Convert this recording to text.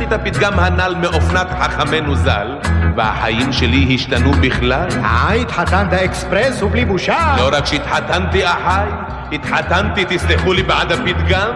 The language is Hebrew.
לקחתי את הפתגם הנ"ל מאופנת חכמנו ז"ל, והחיים שלי השתנו בכלל. התחתנת אקספרס ובלי בושה. לא רק שהתחתנתי אחי, התחתנתי, תסלחו לי בעד הפתגם,